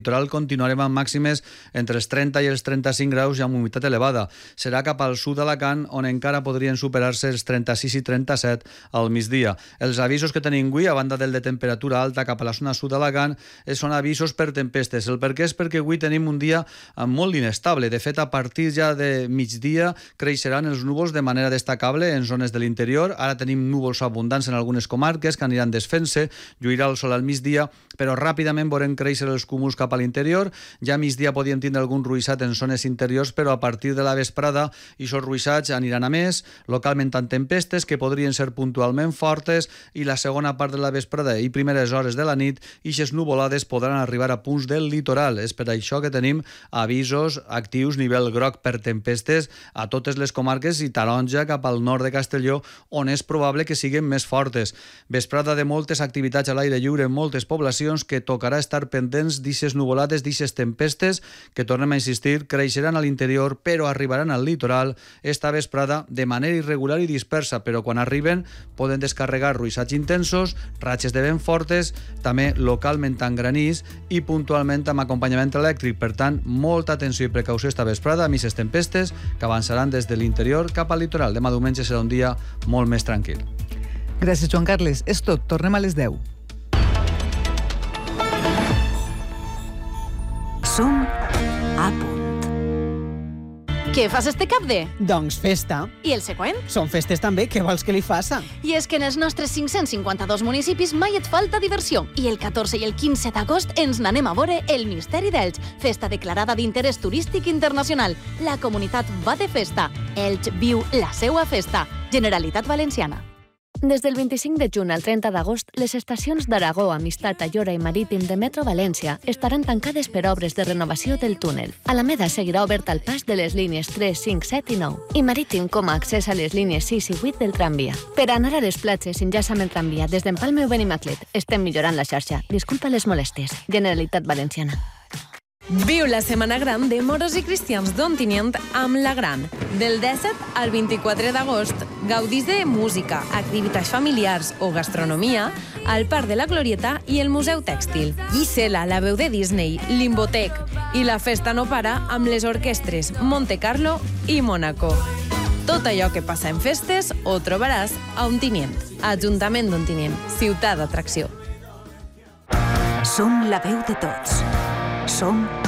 litoral continuarem amb màximes entre els 30 i els 35 graus i amb humitat elevada. Serà cap al sud d'Alacant on encara podrien superar-se els 36 i 37 al migdia. Els avisos que tenim avui, a banda del de temperatura alta cap a la zona sud d'Alacant, són avisos per tempestes. El per què és perquè avui tenim un dia molt inestable. De fet, a partir ja de migdia creixeran els núvols de manera destacable en zones de l'interior. Ara tenim núvols abundants en algunes comarques que aniran desfent-se, lluirà el sol al migdia, però ràpidament veurem créixer els cúmuls cap a l'interior. Ja a migdia podíem tindre algun ruixat en zones interiors, però a partir de la vesprada aquests ruixats aniran a més, localment amb tempestes que podrien ser puntualment fortes, i la segona part de la vesprada i primeres hores de la nit aquestes nuvolades podran arribar a punts del litoral. És per això que tenim avisos actius nivell groc per tempestes a totes les comarques i taronja cap al nord de Castelló, on és probable que siguin més fortes. Vesprada de moltes activitats a l'aire lliure en moltes poblacions, que tocarà estar pendents d'ixes nuvolades, d'ixes tempestes, que, tornem a insistir, creixeran a l'interior, però arribaran al litoral esta vesprada de manera irregular i dispersa, però quan arriben poden descarregar ruixats intensos, ratxes de vent fortes, també localment amb granís i puntualment amb acompanyament elèctric. Per tant, molta atenció i precaució esta vesprada amb aquestes tempestes que avançaran des de l'interior cap al litoral. Demà diumenge serà un dia molt més tranquil. Gràcies, Joan Carles. És tot. Tornem a les 10. Som a punt. Què fas este cap de? Doncs festa. I el següent? Són festes també, què vols que li faça? I és que en els nostres 552 municipis mai et falta diversió. I el 14 i el 15 d'agost ens n'anem a veure el Misteri d'Elx, festa declarada d'interès turístic internacional. La comunitat va de festa. Elx viu la seua festa. Generalitat Valenciana. Des del 25 de juny al 30 d'agost, les estacions d'Aragó, Amistat, Ayora i Marítim de Metro València estaran tancades per obres de renovació del túnel. Alameda seguirà obert al pas de les línies 3, 5, 7 i 9, i Marítim com a accés a les línies 6 i 8 del tramvia. Per anar a les platges, enllaça amb el tramvia des d'Empalme o Benimaclet. Estem millorant la xarxa. Disculpa les molèsties. Generalitat Valenciana. Viu la Setmana Gran de Moros i Cristians d'Ontinyent amb La Gran. Del 17 al 24 d'agost, gaudís de música, activitats familiars o gastronomia al Parc de la Glorieta i el Museu Tèxtil. Gisela, la veu de Disney, Limbotec i la festa no para amb les orquestres Monte Carlo i Mónaco. Tot allò que passa en festes ho trobaràs a Ontinyent. Ajuntament d'Ontinyent, ciutat d'atracció. Som la veu de tots. Som